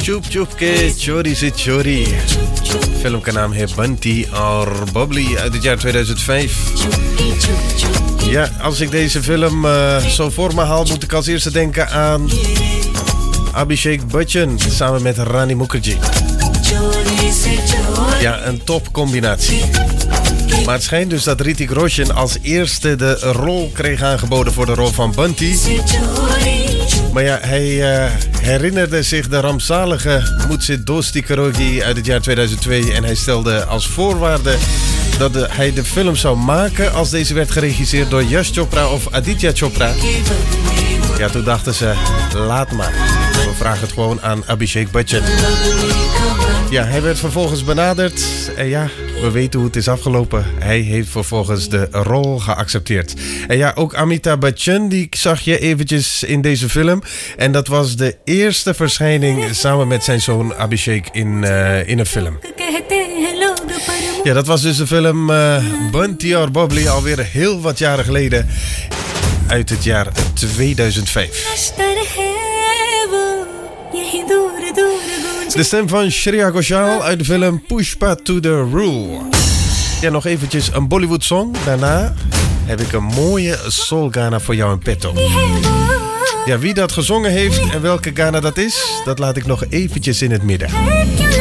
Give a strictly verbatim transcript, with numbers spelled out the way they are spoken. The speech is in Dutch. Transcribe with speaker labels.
Speaker 1: चुप चुप के चोरी से चोरी. Film का नाम है Bunty और Bubbly uit het jaar tweeduizend vijf. Ja, als ik deze film uh, zo voor me haal, moet ik als eerste denken aan Abhishek Bachchan samen met Rani Mukherjee. Ja, een topcombinatie. Maar het schijnt dus dat Hrithik Roshan als eerste de rol kreeg aangeboden voor de rol van Bunty. Maar ja, hij uh, herinnerde zich de rampzalige Mujhse Dosti Karogi uit het jaar tweeduizend twee. En hij stelde als voorwaarde dat de, hij de film zou maken als deze werd geregisseerd door Yash Chopra of Aditya Chopra. Ja, toen dachten ze, laat maar. We vragen het gewoon aan Abhishek Bachchan. Ja, hij werd vervolgens benaderd. En ja, we weten hoe het is afgelopen. Hij heeft vervolgens de rol geaccepteerd. En ja, ook Amitabh Bachchan, die zag je eventjes in deze film. En dat was de eerste verschijning samen met zijn zoon Abhishek in, uh, in een film. Ja, dat was dus de film uh, Bunty or Bubbly, alweer heel wat jaren geleden. Uit het jaar tweeduizend vijf. De stem van Shreya Ghoshal uit de film Pushpa to the Rule. Ja, nog eventjes een Bollywood song. Daarna heb ik een mooie soul Ghana voor jou in petto. Ja, wie dat gezongen heeft en welke Ghana dat is, dat laat ik nog eventjes in het midden.